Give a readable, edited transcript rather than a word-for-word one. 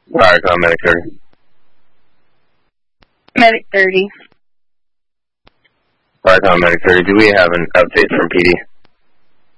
Firecom, Medic 30. Medic 30. Firecom, Medic 30. Do we have an update from PD?